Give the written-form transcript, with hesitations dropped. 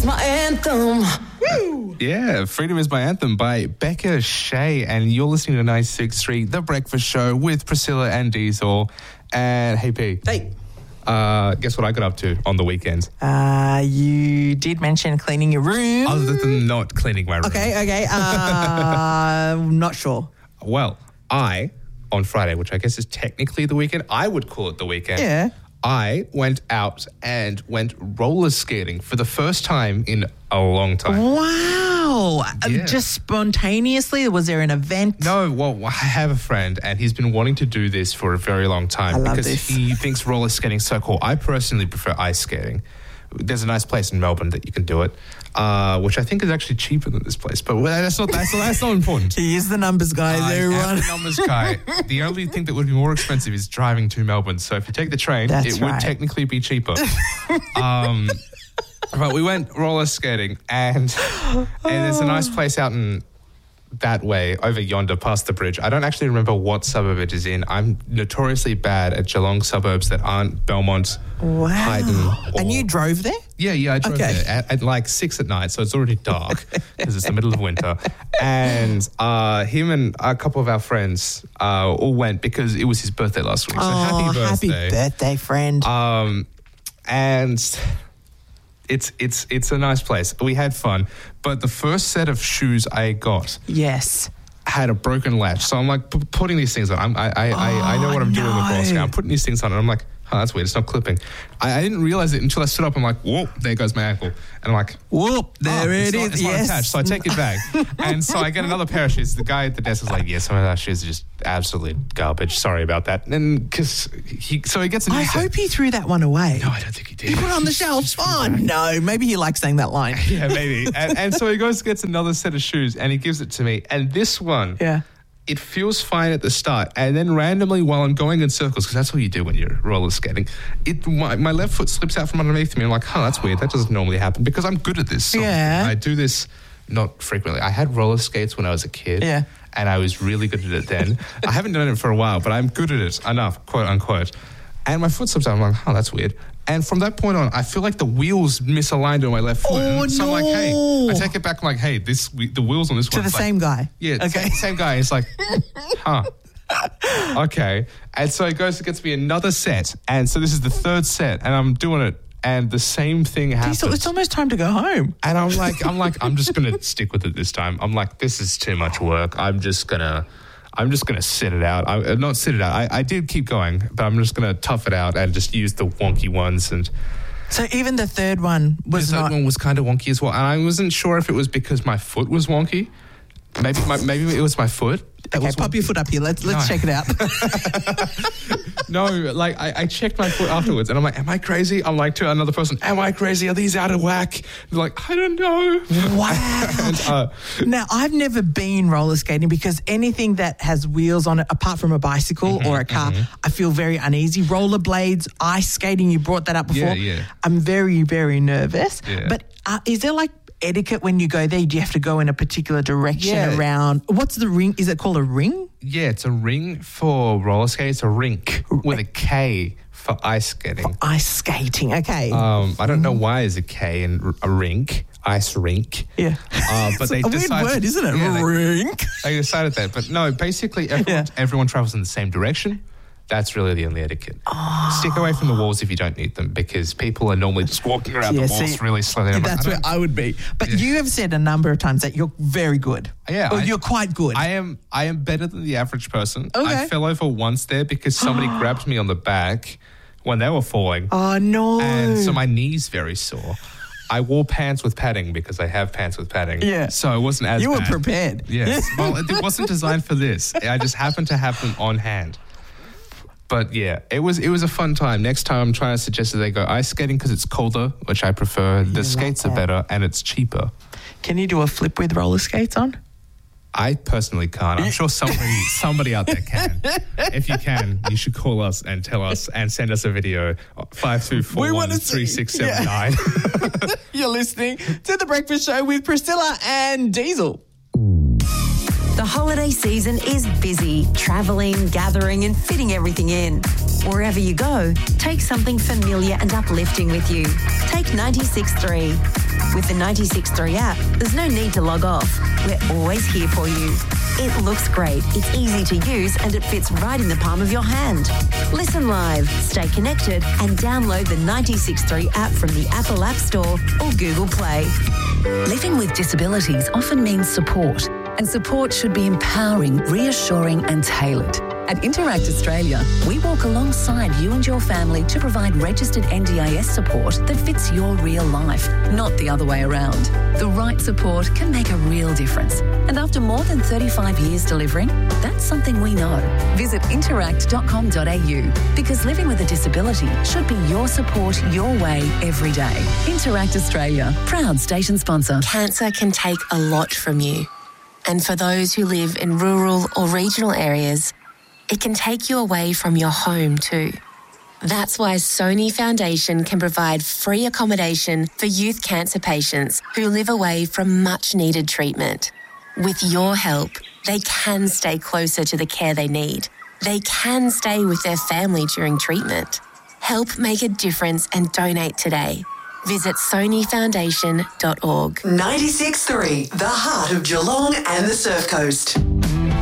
is my anthem. Woo! Yeah, Freedom is My Anthem by Becca Shea. And you're listening to 96.3, The Breakfast Show with Priscilla and Diesel. And hey, P. Hey. Guess what I got up to on the weekends? You did mention cleaning your room. Other than not cleaning my room. Okay. Not sure. Well, on Friday, which I guess is technically the weekend, I would call it the weekend. Yeah. I went out and went roller skating for the first time in a long time. Wow. Yeah. Just spontaneously? Was there an event? No, well, I have a friend and he's been wanting to do this for a very long time because he thinks roller skating is so cool. I personally prefer ice skating. There's a nice place in Melbourne that you can do it, which I think is actually cheaper than this place. But that's not important. He is the numbers guy. I am the numbers guy. The only thing that would be more expensive is driving to Melbourne. So if you take the train, it would technically be cheaper. But we went roller skating and there's a nice place out in that way, over yonder, past the bridge. I don't actually remember what suburb it is in. I'm notoriously bad at Geelong suburbs that aren't Belmont, Hayden. And you drove there? Yeah, I drove there at like 6 at night, so it's already dark because it's the middle of winter. And him and a couple of our friends all went because it was his birthday last week. So happy birthday. Happy birthday, friend. And it's a nice place. We had fun, but the first set of shoes I got, had a broken latch. So I'm like putting these things on. I know what I'm doing with Boy Scout. I'm putting these things on, and I'm like, oh, that's weird. It's not clipping. I didn't realize it until I stood up. I'm like, whoop, there goes my ankle. And I'm like, whoop, there it is. It's not attached. So I take it back. And so I get another pair of shoes. The guy at the desk is like, yeah, some of our shoes are just absolute garbage. Sorry about that. And because he gets a new set. Hope he threw that one away. No, I don't think he did. He put it on the shelf. Oh, no. Maybe he likes saying that line. Yeah, maybe. And so he goes and gets another set of shoes and he gives it to me. And this one, it feels fine at the start. And then randomly while I'm going in circles, because that's what you do when you're roller skating, my left foot slips out from underneath me. I'm like, that's weird. That doesn't normally happen because I'm good at this. So I do this not frequently. I had roller skates when I was a kid. Yeah. And I was really good at it then. I haven't done it for a while, but I'm good at it enough, quote unquote. And my foot slips out. I'm like, that's weird. And from that point on, I feel like the wheels misaligned on my left foot. Oh, so I'm like, hey, I take it back. I'm like, hey, the wheels on this one. To the same guy. Yeah, okay. Same guy. It's like, okay. And so he goes and gets me another set. And so this is the third set. And I'm doing it. And the same thing happens. It's almost time to go home. And I'm I'm just going to stick with it this time. I'm like, this is too much work. I'm just going to sit it out. Not sit it out. I did keep going, but I'm just going to tough it out and just use the wonky ones. And so even the third one was the third one was kind of wonky as well. And I wasn't sure if it was because my foot was wonky. Maybe it was my foot. Okay, pop your foot up here. Let's check it out. No, like I checked my foot afterwards and I'm like, am I crazy? I'm like to another person, am I crazy? Are these out of whack? They're like, I don't know. Wow. Now, I've never been roller skating because anything that has wheels on it, apart from a bicycle or a car, I feel very uneasy. Rollerblades, ice skating, you brought that up before. Yeah. I'm very, very nervous. Yeah. But is there like etiquette when you go there? Do you have to go in a particular direction around? What's the ring? Is it called a ring? Yeah, it's a ring for roller skating. It's a rink with a K for ice skating. For ice skating, okay. I don't know why there's a K in a rink, ice rink. Yeah. But they a weird word, isn't it? Yeah, rink. They decided that. But no, basically everyone travels in the same direction. That's really the only etiquette. Stick away from the walls if you don't need them because people are normally just walking around the walls really slowly. That's where I would be. But you have said a number of times that you're very good. Yeah. Or you're quite good. I am better than the average person. Okay. I fell over once there because somebody grabbed me on the back when they were falling. Oh, no. And so my knee's very sore. I wore pants with padding because I have pants with padding. Yeah. So it wasn't as bad. You were prepared. Yes. Well, it wasn't designed for this. I just happened to have them on hand. But yeah, it was a fun time. Next time I'm trying to suggest that they go ice skating because it's colder, which I prefer. The skates are better and it's cheaper. Can you do a flip with roller skates on? I personally can't. I'm sure somebody out there can. If you can, you should call us and tell us and send us a video. 52413679. You're listening to The Breakfast Show with Priscilla and Diesel. The holiday season is busy, travelling, gathering and fitting everything in. Wherever you go, take something familiar and uplifting with you. Take 96.3. With the 96.3 app, there's no need to log off. We're always here for you. It looks great, it's easy to use, and it fits right in the palm of your hand. Listen live, stay connected, and download the 96.3 app from the Apple App Store or Google Play. Living with disabilities often means support, and support should be empowering, reassuring and tailored. At Interact Australia, we walk alongside you and your family to provide registered NDIS support that fits your real life, not the other way around. The right support can make a real difference. And after more than 35 years delivering, that's something we know. Visit interact.com.au because living with a disability should be your support your way every day. Interact Australia, proud station sponsor. Cancer can take a lot from you. And for those who live in rural or regional areas, it can take you away from your home too. That's why Sony Foundation can provide free accommodation for youth cancer patients who live away from much needed treatment. With your help, they can stay closer to the care they need. They can stay with their family during treatment. Help make a difference and donate today. Visit sonyfoundation.org. 96.3, the heart of Geelong and the Surf Coast.